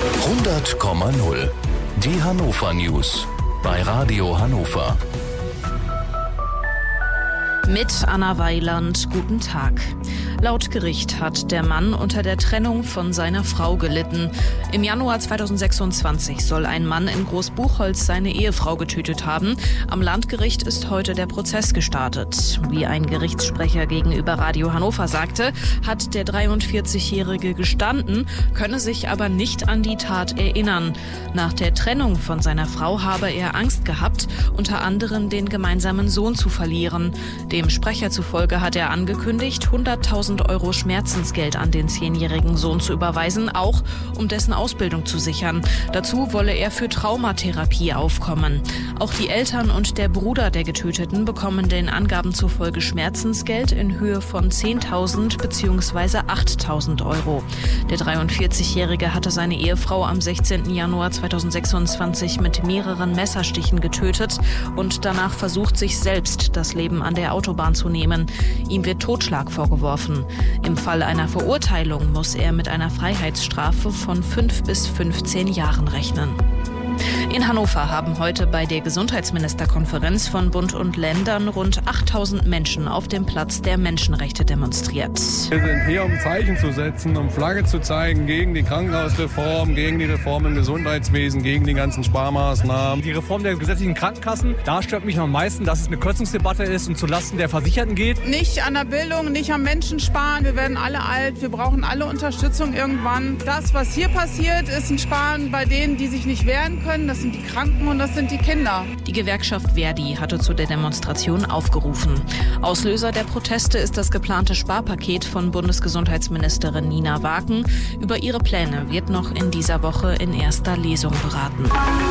100,0. Die Hannover News bei Radio Hannover. Mit Anna Weiland, guten Tag. Laut Gericht hat der Mann unter der Trennung von seiner Frau gelitten. Im Januar 2026 soll ein Mann in Großbuchholz seine Ehefrau getötet haben. Am Landgericht ist heute der Prozess gestartet. Wie ein Gerichtssprecher gegenüber Radio Hannover sagte, hat der 43-Jährige gestanden, könne sich aber nicht an die Tat erinnern. Nach der Trennung von seiner Frau habe er Angst gehabt, unter anderem den gemeinsamen Sohn zu verlieren. Dem Sprecher zufolge hat er angekündigt, 100.000 € Schmerzensgeld an den 10-jährigen Sohn zu überweisen, auch um dessen Ausbildung zu sichern. Dazu wolle er für Traumatherapie aufkommen. Auch die Eltern und der Bruder der Getöteten bekommen den Angaben zufolge Schmerzensgeld in Höhe von 10.000 bzw. 8.000 €. Der 43-Jährige hatte seine Ehefrau am 16. Januar 2026 mit mehreren Messerstichen getötet und danach versucht, sich selbst das Leben an der Autobahn zu nehmen. Ihm wird Totschlag vorgeworfen. Im Fall einer Verurteilung muss er mit einer Freiheitsstrafe von 5 bis 15 Jahren rechnen. In Hannover haben heute bei der Gesundheitsministerkonferenz von Bund und Ländern rund 8.000 Menschen auf dem Platz der Menschenrechte demonstriert. Wir sind hier, um Zeichen zu setzen, um Flagge zu zeigen gegen die Krankenhausreform, gegen die Reform im Gesundheitswesen, gegen die ganzen Sparmaßnahmen. Die Reform der gesetzlichen Krankenkassen, da stört mich am meisten, dass es eine Kürzungsdebatte ist und zulasten der Versicherten geht. Nicht an der Bildung, nicht am Menschen sparen. Wir werden alle alt, wir brauchen alle Unterstützung irgendwann. Das, was hier passiert, ist ein Sparen bei denen, die sich nicht wehren können. Das sind die Kranken und das sind die Kinder. Die Gewerkschaft Verdi hatte zu der Demonstration aufgerufen. Auslöser der Proteste ist das geplante Sparpaket von Bundesgesundheitsministerin Nina Waken. Über ihre Pläne wird noch in dieser Woche in erster Lesung beraten.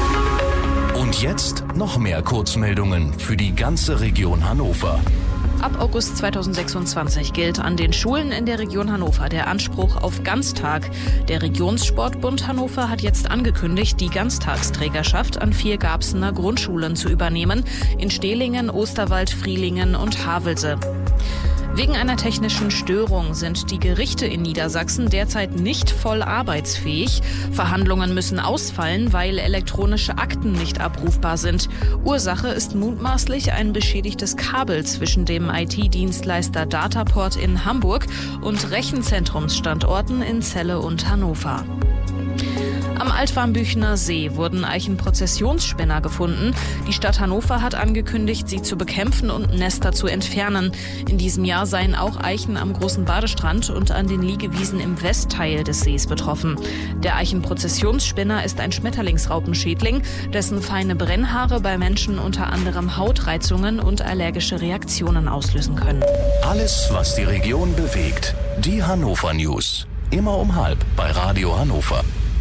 Und jetzt noch mehr Kurzmeldungen für die ganze Region Hannover. Ab August 2026 gilt an den Schulen in der Region Hannover der Anspruch auf Ganztag. Der Regionssportbund Hannover hat jetzt angekündigt, die Ganztagsträgerschaft an 4 Garbsener Grundschulen zu übernehmen, in Stehlingen, Osterwald, Frielingen und Havelse. Wegen einer technischen Störung sind die Gerichte in Niedersachsen derzeit nicht voll arbeitsfähig. Verhandlungen müssen ausfallen, weil elektronische Akten nicht abrufbar sind. Ursache ist mutmaßlich ein beschädigtes Kabel zwischen dem IT-Dienstleister Dataport in Hamburg und Rechenzentrumsstandorten in Celle und Hannover. Am Altwarmbüchener See wurden Eichenprozessionsspinner gefunden. Die Stadt Hannover hat angekündigt, sie zu bekämpfen und Nester zu entfernen. In diesem Jahr seien auch Eichen am Großen Badestrand und an den Liegewiesen im Westteil des Sees betroffen. Der Eichenprozessionsspinner ist ein Schmetterlingsraupenschädling, dessen feine Brennhaare bei Menschen unter anderem Hautreizungen und allergische Reaktionen auslösen können. Alles, was die Region bewegt. Die Hannover News. Immer um 12:30 bei Radio Hannover.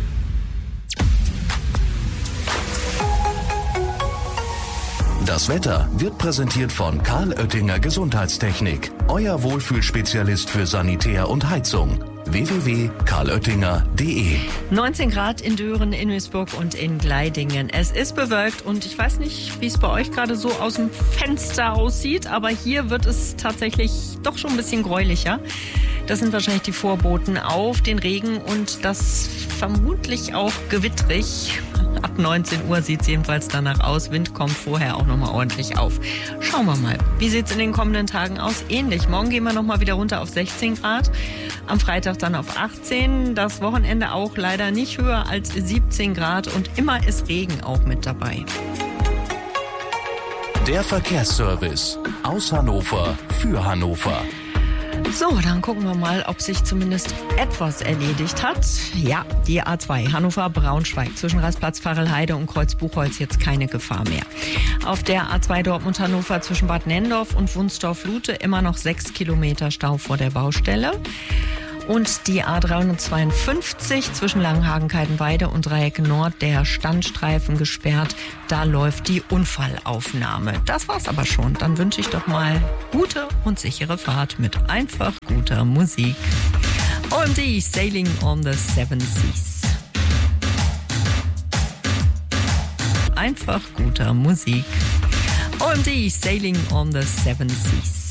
Das Wetter wird präsentiert von Karl Oettinger Gesundheitstechnik. Euer Wohlfühlspezialist für Sanitär und Heizung. www.karloettinger.de 19 Grad in Düren, in Duisburg und in Gleidingen. Es ist bewölkt und ich weiß nicht, wie es bei euch gerade so aus dem Fenster aussieht, aber hier wird es tatsächlich doch schon ein bisschen gräulicher. Das sind wahrscheinlich die Vorboten auf den Regen und das vermutlich auch gewittrig. Ab 19 Uhr sieht es jedenfalls danach aus. Wind kommt vorher auch nochmal ordentlich auf. Schauen wir mal. Wie sieht es in den kommenden Tagen aus? Ähnlich. Morgen gehen wir nochmal wieder runter auf 16 Grad. Am Freitag dann auf 18. Das Wochenende auch leider nicht höher als 17 Grad. Und immer ist Regen auch mit dabei. Der Verkehrsservice aus Hannover für Hannover. So, dann gucken wir mal, ob sich zumindest etwas erledigt hat. Ja, die A2 Hannover-Braunschweig zwischen Rastplatz Pfarrelheide und Kreuzbuchholz jetzt keine Gefahr mehr. Auf der A2 Dortmund-Hannover zwischen Bad Nenndorf und Wunsdorf-Lute immer noch 6 Kilometer Stau vor der Baustelle. Und die A352 zwischen Langenhagen-Keidenweide und Dreieck Nord, der Standstreifen gesperrt. Da läuft die Unfallaufnahme. Das war's aber schon. Dann wünsche ich doch mal gute und sichere Fahrt mit einfach guter Musik. Und die Sailing on the Seven Seas. Einfach guter Musik. Und die Sailing on the Seven Seas.